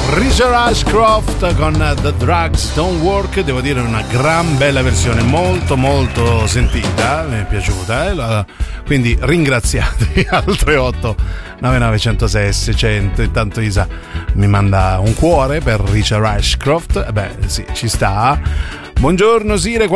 Richard Ashcroft con The Drugs Don't Work, devo dire una gran bella versione, molto molto sentita, mi è piaciuta, quindi ringraziate al 38 99 106 600. Intanto Isa mi manda un cuore per Richard Ashcroft, sì, ci sta. Buongiorno Sire,